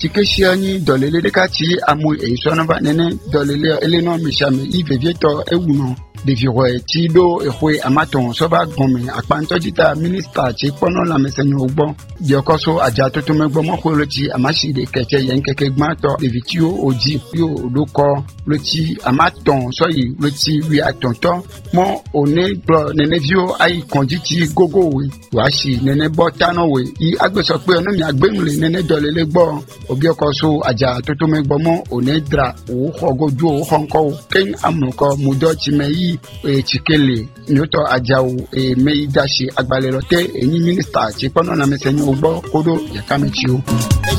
chikeshiani dolele dekati amu eisonova nene dolele eleno mishame ivevieto ewuno deviro tido ehwe amaton soba gome akpantojita minister chi pono la mesenyo ogbo diokoso aja totume gbomo koloti amashide keke yenkeke gmato devitio oji yo loko loti amaton soyi loti wi atonto mo one pro nenevio ai konjiti gogo we washi nene botano we I agbeso pe onu mi agbemule nene dolele gbo obiokoso aja totume gbomo onedra o hogoju o honko ken amuko mudochi meyi chikele nyoto ajao meidashi agbalelote enyi minister chi pono na mesenyo ogbo kodo yakamechio